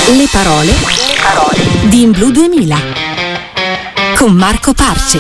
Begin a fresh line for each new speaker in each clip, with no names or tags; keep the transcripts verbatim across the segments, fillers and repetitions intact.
Le parole, le parole di In Blu duemila con Marco Parce.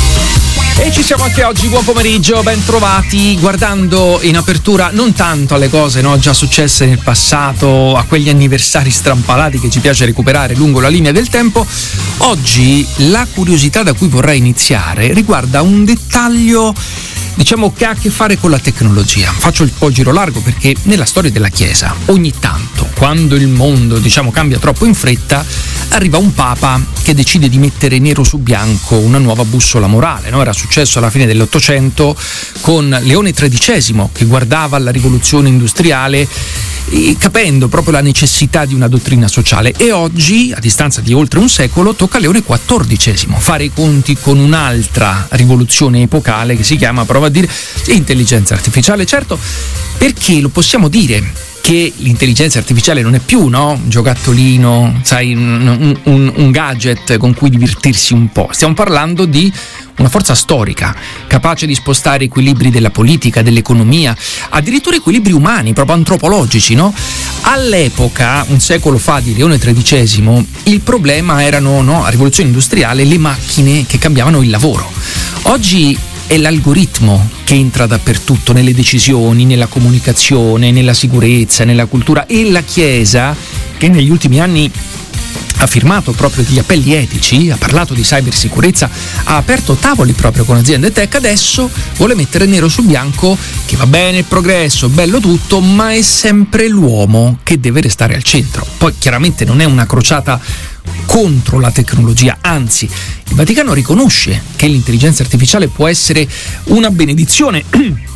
E ci siamo anche oggi, buon pomeriggio, ben trovati. Guardando in apertura non tanto alle cose no, già successe nel passato, a quegli anniversari strampalati che ci piace recuperare lungo la linea del tempo, oggi la curiosità da cui vorrei iniziare riguarda un dettaglio, diciamo, che ha a che fare con la tecnologia. Faccio il po' giro largo perché nella storia della Chiesa ogni tanto, quando il mondo, diciamo, cambia troppo in fretta, arriva un papa che decide di mettere nero su bianco una nuova bussola morale, no? Era successo alla fine dell'Ottocento con Leone tredicesimo, che guardava alla rivoluzione industriale e capendo proprio la necessità di una dottrina sociale, e oggi, a distanza di oltre un secolo, tocca a Leone quattordicesimo fare i conti con un'altra rivoluzione epocale che si chiama, prova a dire, intelligenza artificiale. Certo, perché lo possiamo dire che l'intelligenza artificiale non è più, no? Un giocattolino, sai, un, un, un gadget con cui divertirsi un po'. Stiamo parlando di una forza storica, capace di spostare equilibri della politica, dell'economia, addirittura equilibri umani, proprio antropologici, no? All'epoca, un secolo fa, di Leone tredicesimo, il problema erano, no, a rivoluzione industriale, le macchine che cambiavano il lavoro. Oggi è l'algoritmo che entra dappertutto, nelle decisioni, nella comunicazione, nella sicurezza, nella cultura, e la Chiesa, che negli ultimi anni ha firmato proprio degli appelli etici, ha parlato di cybersicurezza, ha aperto tavoli proprio con aziende tech, adesso vuole mettere nero su bianco che va bene il progresso, bello tutto, ma è sempre l'uomo che deve restare al centro. Poi chiaramente non è una crociata contro la tecnologia, anzi il Vaticano riconosce che l'intelligenza artificiale può essere una benedizione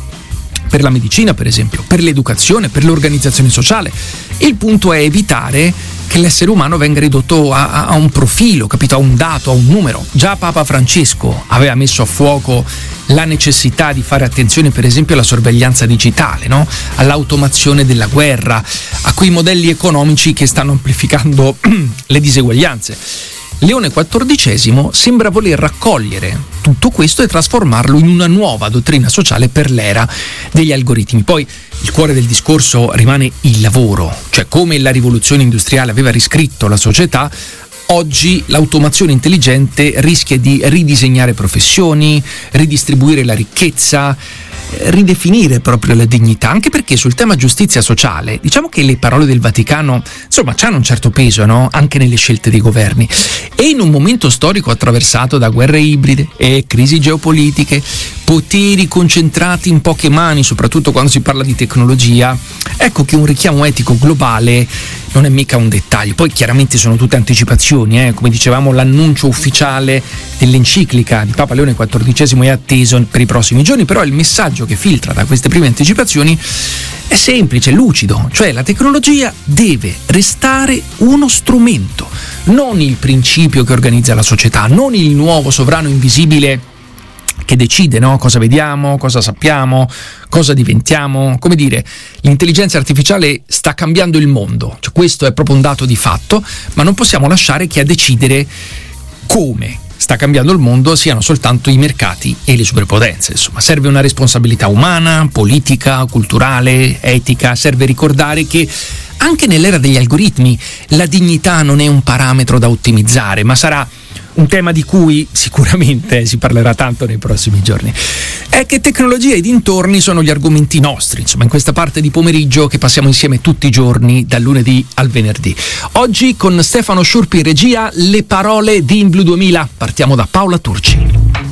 per la medicina, per esempio, per l'educazione, per l'organizzazione sociale. Il punto è evitare che l'essere umano venga ridotto a, a un profilo, capito? A un dato, a un numero. Già Papa Francesco aveva messo a fuoco la necessità di fare attenzione, per esempio, alla sorveglianza digitale, no? All'automazione della guerra, a quei modelli economici che stanno amplificando le diseguaglianze. Leone quattordicesimo sembra voler raccogliere tutto questo e trasformarlo in una nuova dottrina sociale per l'era degli algoritmi. Poi il cuore del discorso rimane il lavoro, cioè come la rivoluzione industriale aveva riscritto la società, oggi l'automazione intelligente rischia di ridisegnare professioni, ridistribuire la ricchezza, ridefinire proprio la dignità, anche perché sul tema giustizia sociale diciamo che le parole del Vaticano insomma hanno un certo peso, no? Anche nelle scelte dei governi, e in un momento storico attraversato da guerre ibride e crisi geopolitiche, poteri concentrati in poche mani, soprattutto quando si parla di tecnologia, ecco che un richiamo etico globale non è mica un dettaglio. Poi chiaramente sono tutte anticipazioni, eh? Come dicevamo, l'annuncio ufficiale dell'enciclica di Papa Leone quattordicesimo è atteso per i prossimi giorni, però il messaggio che filtra da queste prime anticipazioni è semplice, lucido, cioè la tecnologia deve restare uno strumento, non il principio che organizza la società, non il nuovo sovrano invisibile che decide, no? Cosa vediamo, cosa sappiamo, cosa diventiamo. Come dire, l'intelligenza artificiale sta cambiando il mondo, cioè, questo è proprio un dato di fatto, ma non possiamo lasciare che a decidere come sta cambiando il mondo siano soltanto i mercati e le superpotenze. Insomma, serve una responsabilità umana, politica, culturale, etica. Serve ricordare che anche nell'era degli algoritmi la dignità non è un parametro da ottimizzare, ma sarà un tema di cui sicuramente si parlerà tanto nei prossimi giorni. È che tecnologia e dintorni sono gli argomenti nostri, insomma, in questa parte di pomeriggio che passiamo insieme tutti i giorni, dal lunedì al venerdì. Oggi con Stefano Sciurpi in regia, le parole di In Blu duemila. Partiamo da Paola Turci.